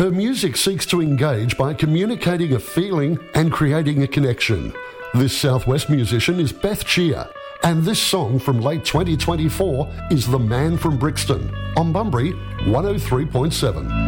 Her music seeks to engage by communicating a feeling and creating a connection. This Southwest musician is Beth Cheer, and this song from late 2024 is The Man from Brixton on Bunbury 103.7.